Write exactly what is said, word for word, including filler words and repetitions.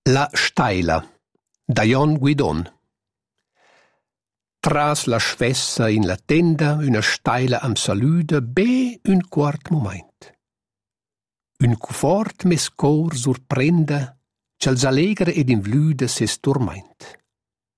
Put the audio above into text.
La Staila, da Jon Guidon. Tras la svessa in la tenda, una staila am saluda be un quart moment. Un cufort mes cor surprenda, ch'els allegre ed invlüda ses turment.